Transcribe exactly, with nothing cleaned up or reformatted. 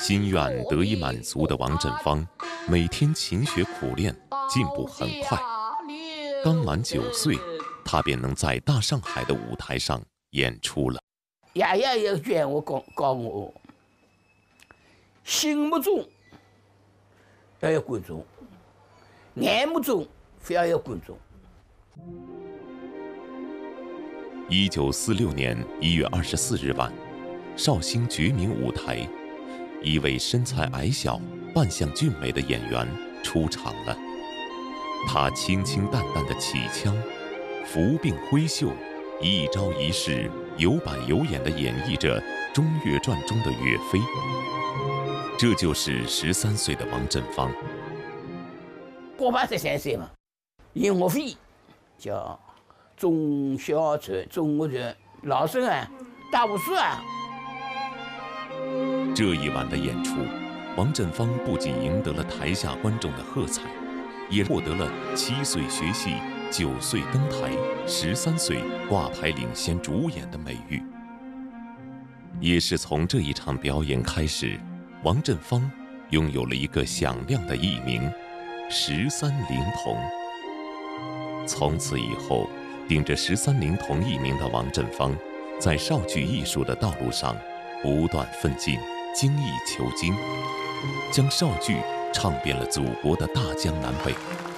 心愿得以满足的王振芳，每天勤学苦练，进步很快。刚满九岁，他便能在大上海的舞台上演出了。 爷爷有句话讲教我：心目中要有观众，眼目中非要有观众。 一九四六年一月二十四日晚，绍兴觉明舞台，一位身材矮小、扮相俊美的演员出场了。他清清淡淡的起腔，拂鬓挥袖，一招一式有板有眼地演绎着《中岳传》中的岳飞。这就是十三岁的王振芳。 过八十三岁嘛，演岳飞叫钟小传、钟岳传、老生啊、大武术啊。 这一晚的演出，王振芳不仅赢得了台下观众的喝彩，也获得了七岁学戏、九岁登台、十三岁挂牌领衔主演的美誉。也是从这一场表演开始，王振芳拥有了一个响亮的艺名——十三灵童。从此以后，顶着十三灵童艺名的王振芳，在绍剧艺术的道路上不断奋进，精益求精，将绍剧唱遍了祖国的大江南北。